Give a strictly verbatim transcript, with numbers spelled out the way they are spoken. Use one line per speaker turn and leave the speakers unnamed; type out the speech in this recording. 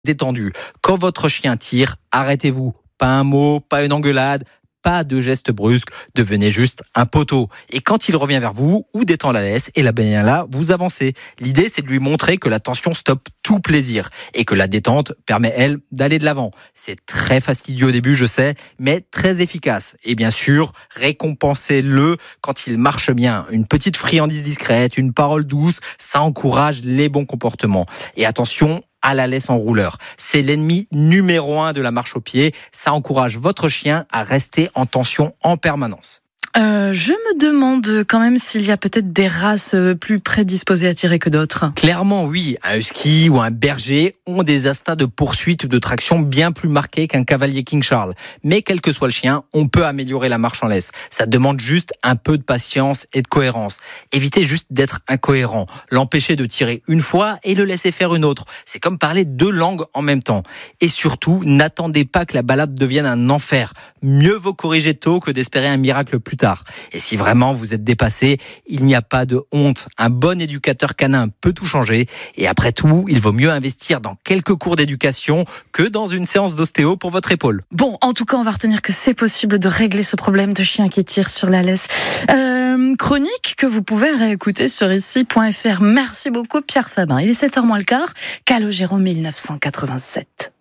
détendu. Quand votre chien tire, arrêtez-vous. Pas un mot, pas une engueulade, pas de gestes brusques, devenez juste un poteau. Et quand il revient vers vous ou détend la laisse, et là, bien là, vous avancez. L'idée, c'est de lui montrer que la tension stoppe tout plaisir et que la détente permet, elle, d'aller de l'avant. C'est très fastidieux au début, je sais, mais très efficace. Et bien sûr, récompensez-le quand il marche bien. Une petite friandise discrète, une parole douce, ça encourage les bons comportements. Et attention, à la laisse en rouleur. C'est l'ennemi numéro un de la marche au pied. Ça encourage votre chien à rester en tension en permanence.
Euh, je me demande quand même s'il y a peut-être des races plus prédisposées à tirer que d'autres.
Clairement, oui. Un husky ou un berger ont des instincts de poursuite ou de traction bien plus marqués qu'un cavalier King Charles. Mais quel que soit le chien, on peut améliorer la marche en laisse. Ça demande juste un peu de patience et de cohérence. Évitez juste d'être incohérent. L'empêcher de tirer une fois et le laisser faire une autre. C'est comme parler deux langues en même temps. Et surtout, n'attendez pas que la balade devienne un enfer. Mieux vaut corriger tôt que d'espérer un miracle plus tard. Et si vraiment vous êtes dépassé, il n'y a pas de honte. Un bon éducateur canin peut tout changer. Et après tout, il vaut mieux investir dans quelques cours d'éducation que dans une séance d'ostéo pour votre épaule.
Bon, en tout cas, on va retenir que c'est possible de régler ce problème de chien qui tire sur la laisse. Euh, chronique que vous pouvez réécouter sur ici point f r. Merci beaucoup Pierre Fabin. Il est sept heures moins le quart. Calogero mille neuf cent quatre-vingt-sept.